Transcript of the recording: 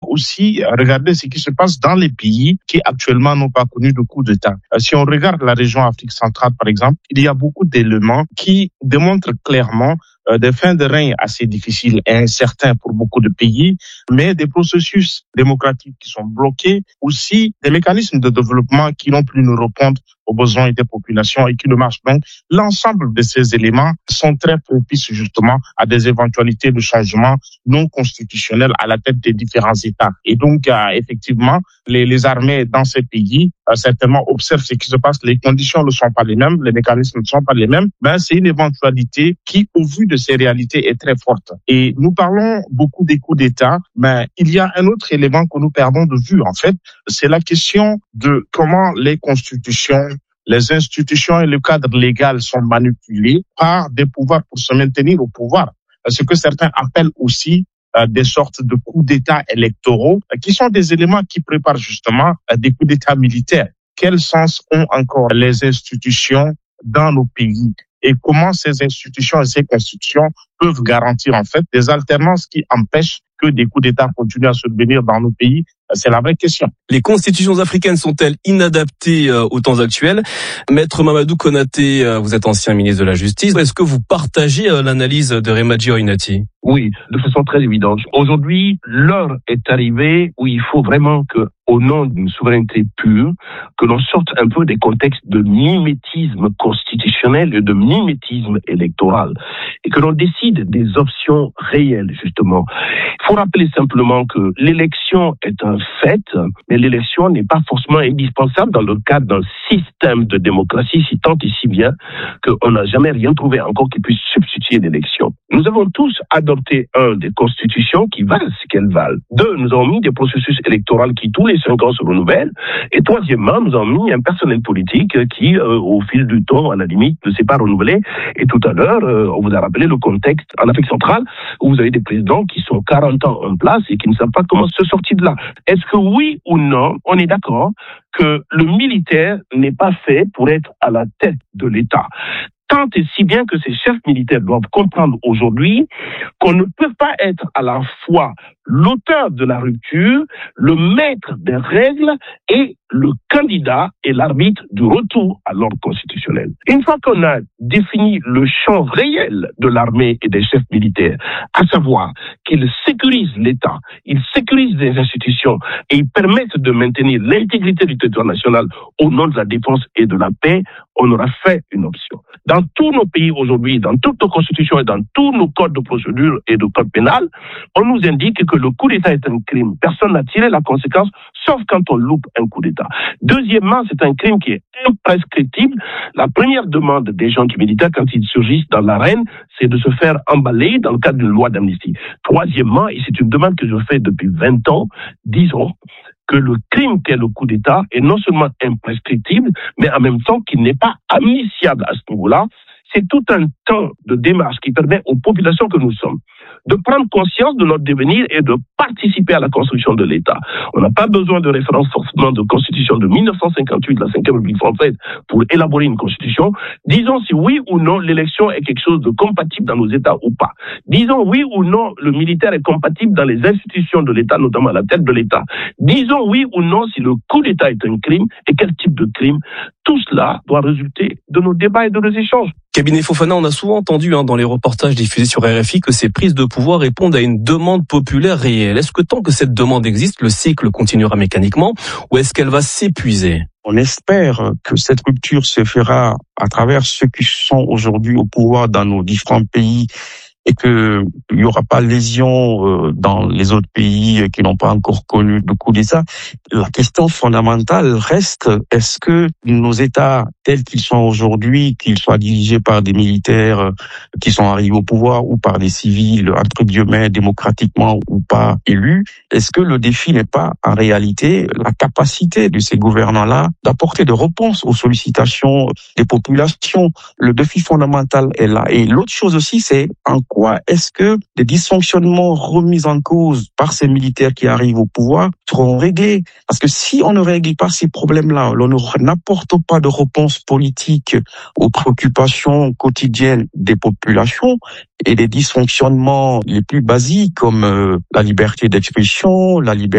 aussi regarder ce qui se passe dans les pays qui actuellement n'ont pas connu de coup d'État. Si on regarde la région Afrique centrale, par exemple, il y a beaucoup d'éléments qui démontrent clairement des fins de règne assez difficiles et incertains pour beaucoup de pays, mais des processus démocratiques qui sont bloqués, aussi des mécanismes de développement qui n'ont plus nous répondre aux besoins des populations et qui ne marchent pas. L'ensemble de ces éléments sont très propices justement à des éventualités de changement non constitutionnels à la tête des différents États. Et donc, effectivement, les armées dans ces pays certainement observent ce qui se passe. Les conditions ne sont pas les mêmes, les mécanismes ne sont pas les mêmes. C'est une éventualité qui, au vu de ces réalités, est très forte. Et nous parlons beaucoup des coups d'État, mais il y a un autre élément que nous perdons de vue, en fait, c'est la question de comment les constitutions, les institutions et le cadre légal sont manipulés par des pouvoirs pour se maintenir au pouvoir. Ce que certains appellent aussi des sortes de coups d'État électoraux, qui sont des éléments qui préparent justement des coups d'État militaires. Quel sens ont encore les institutions dans nos pays et comment ces institutions et ces constitutions peuvent garantir en fait des alternances qui empêchent que des coups d'État continuent à survenir dans nos pays? C'est la vraie question. Les constitutions africaines sont-elles inadaptées aux temps actuels? Maître Mamadou Konaté, vous êtes ancien ministre de la Justice. Est-ce que vous partagez l'analyse de Remadji Oinati? Oui, de façon très évidente. Aujourd'hui, l'heure est arrivée où il faut vraiment que, au nom d'une souveraineté pure, que l'on sorte un peu des contextes de mimétisme constitutionnel et de mimétisme électoral et que l'on décide des options réelles, justement. Il faut rappeler simplement que l'élection est un fait, mais l'élection n'est pas forcément indispensable dans le cadre d'un système de démocratie, si tant et si bien qu'on n'a jamais rien trouvé encore qui puisse substituer l'élection. Nous avons tous adopté, des constitutions qui valent ce qu'elles valent. 2, nous avons mis des processus électoraux qui, tous les 5 ans, se renouvellent. Et 3e, nous avons mis un personnel politique qui, au fil du temps, à la limite, ne s'est pas renouvelé. Et tout à l'heure, on vous a rappelé le contexte en Afrique centrale, où vous avez des présidents qui sont 40 ans en place et qui ne savent pas comment se sortir de là. Est-ce que oui ou non, on est d'accord que le militaire n'est pas fait pour être à la tête de l'État? Tant et si bien que ces chefs militaires doivent comprendre aujourd'hui qu'on ne peut pas être à la fois l'auteur de la rupture, le maître des règles et le candidat et l'arbitre du retour à l'ordre constitutionnel. Une fois qu'on a défini le champ réel de l'armée et des chefs militaires, à savoir qu'ils sécurisent l'État, ils sécurisent les institutions et ils permettent de maintenir l'intégrité du territoire national au nom de la défense et de la paix, on aura fait une option. Dans tous nos pays aujourd'hui, dans toutes nos constitutions et dans tous nos codes de procédure et de code pénal, on nous indique que le coup d'État est un crime. Personne n'a tiré la conséquence, sauf quand on loupe un coup d'État. Deuxièmement, c'est un crime qui est imprescriptible. La première demande des gens qui militent quand ils surgissent dans l'arène, c'est de se faire emballer dans le cadre d'une loi d'amnistie. Troisièmement, et c'est une demande que je fais depuis 20 ans, disons que le crime qu'est le coup d'État est non seulement imprescriptible, mais en même temps qu'il n'est pas amnistiable à ce niveau-là. C'est tout un temps de démarche qui permet aux populations que nous sommes de prendre conscience de notre devenir et de participer à la construction de l'État. On n'a pas besoin de référence forcément de constitution de 1958 de la 5e République française pour élaborer une constitution. Disons si oui ou non l'élection est quelque chose de compatible dans nos États ou pas. Disons oui ou non le militaire est compatible dans les institutions de l'État, notamment à la tête de l'État. Disons oui ou non si le coup d'État est un crime et quel type de crime. Tout cela doit résulter de nos débats et de nos échanges. Cabinet Fofana, on a souvent entendu dans les reportages diffusés sur RFI que ces prises de pouvoir répondent à une demande populaire réelle. Est-ce que tant que cette demande existe, le cycle continuera mécaniquement ou est-ce qu'elle va s'épuiser? On espère que cette rupture se fera à travers ceux qui sont aujourd'hui au pouvoir dans nos différents pays et que il n'y aura pas lésion dans les autres pays qui n'ont pas encore connu de coup d'État. La question fondamentale reste, est-ce que nos États tels qu'ils sont aujourd'hui, qu'ils soient dirigés par des militaires qui sont arrivés au pouvoir ou par des civils, entre guillemets, démocratiquement ou pas élus, est-ce que le défi n'est pas en réalité la capacité de ces gouvernants-là d'apporter des réponses aux sollicitations des populations? Le défi fondamental est là. Et l'autre chose aussi, c'est en quoi est-ce que des dysfonctionnements remis en cause par ces militaires qui arrivent au pouvoir seront réglés? Parce que si on ne règle pas ces problèmes-là, on n'apporte pas de réponse politique aux préoccupations quotidiennes des populations et des dysfonctionnements les plus basiques comme la liberté d'expression, la liberté